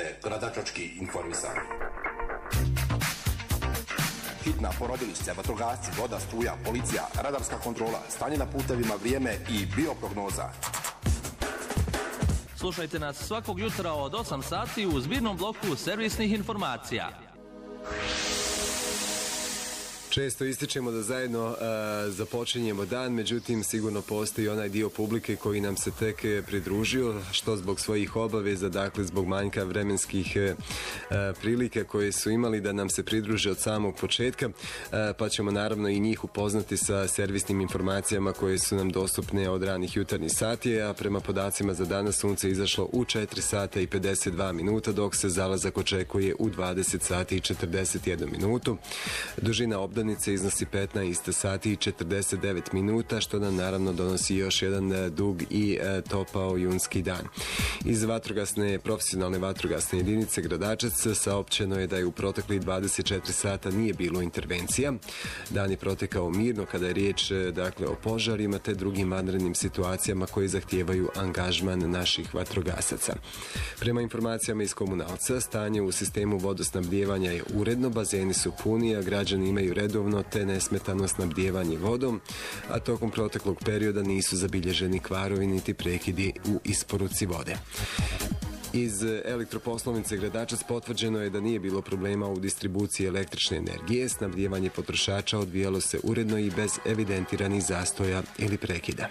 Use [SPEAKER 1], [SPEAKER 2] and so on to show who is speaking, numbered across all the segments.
[SPEAKER 1] Budite gradačački informisani. Hitna, porodilište, vatrogasci, voda, struja, policija, radarska kontrola, stanje na putevima, vrijeme i bioprognoza.
[SPEAKER 2] Slušajte nas svakog jutra od 8 sati u zbirnom bloku servisnih informacija.
[SPEAKER 3] Često ističemo da zajedno započinjemo dan, međutim sigurno postoji onaj dio publike koji nam se tek pridružio, što zbog svojih obaveza, dakle zbog manjka vremenskih prilika koje su imali da nam se pridruže od samog početka, pa ćemo naravno i njih upoznati sa servisnim informacijama koje su nam dostupne od ranih jutarnjih sati, a prema podacima za danas sunce izašlo u 4 sata i 52 minuta, dok se zalazak očekuje u 20 sati i 41 minutu. Dužina obdanice iznosi 15 sati i 49 minuta, što nam naravno donosi još jedan dug i topao junski dan. Iz profesionalne vatrogasne jedinice Gradačac saopćeno je da je u protekli 24 sata nije bilo intervencija. Dan je protekao mirno kada je riječ dakle o požarima te drugim vanrednim situacijama koje zahtijevaju angažman naših vatrogasaca. Prema informacijama iz komunalca, stanje u sistemu vodosnabdijevanja je uredno, bazeni su puni, a građani imaju redovno te nesmetano snabdijevanje vodom, a tokom proteklog perioda nisu zabilježeni kvarovi niti prekidi u isporuci vode. Iz elektroposlovnice Gradačac potvrđeno je da nije bilo problema u distribuciji električne energije, snabdijevanje potrošača odvijalo se uredno i bez evidentiranih zastoja ili prekida.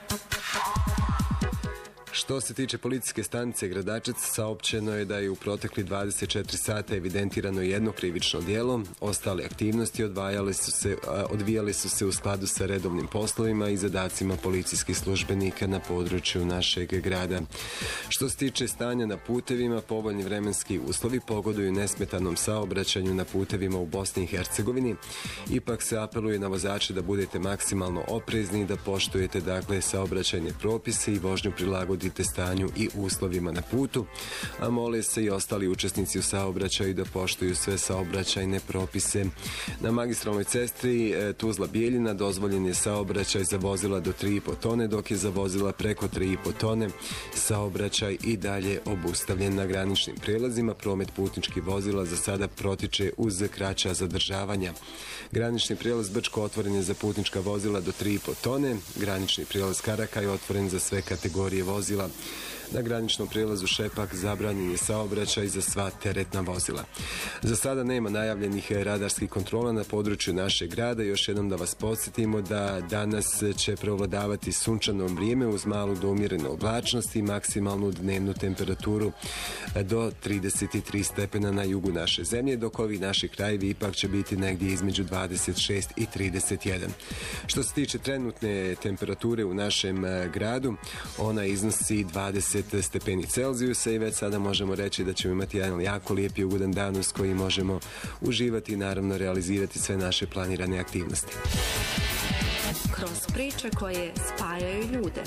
[SPEAKER 3] Što se tiče policijske stanice Gradačac, saopćeno je da je u protekli 24 sata evidentirano jedno krivično djelo, ostale aktivnosti odvijale su se u skladu sa redovnim poslovima i zadacima policijskih službenika na području našeg grada. Što se tiče stanja na putevima, povoljni vremenski uslovi pogoduju nesmetanom saobraćanju na putevima u Bosni i Hercegovini. Ipak se apeluje na vozače da budete maksimalno oprezni i da poštujete dakle saobraćajne propise i vožnju prilagodite stanju i uslovima na putu, a mole se i ostali učesnici u saobraćaju da poštuju sve saobraćajne propise. Na magistralnoj cesti Tuzla-Bijeljina dozvoljen je saobraćaj za vozila do 3,5 tone, dok je za vozila preko 3,5 tone saobraćaj i dalje obustavljen. Na graničnim prijelazima promet putničkih vozila za sada protiče uz kraća zadržavanja. Granični prijelaz Brčko otvoren je za putnička vozila do 3,5 tone, granični prijelaz Karaka je otvoren za sve kategorije vozila. Na graničnom prijelazu Šepak zabranjen je saobraćaj za sva teretna vozila. Za sada nema najavljenih radarskih kontrola na području našeg grada. Još jednom da vas podsjetimo da danas će prevladavati sunčano vrijeme uz malu do umjerenu oblačnost i maksimalnu dnevnu temperaturu do 33 stepena na jugu naše zemlje, dok ovi naši krajevi ipak će biti negdje između 26 i 31. Što se tiče trenutne temperature u našem gradu, ona iznosi 20 stepeni Celzijusa i već sada možemo reći da ćemo imati jedan jako lijep i ugodan dan uz koji možemo uživati i naravno realizirati sve naše planirane aktivnosti.
[SPEAKER 4] Kroz priče koje spajaju ljude.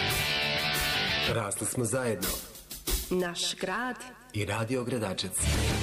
[SPEAKER 3] Rasli smo zajedno.
[SPEAKER 4] Naš grad
[SPEAKER 3] i Radio Gradačac.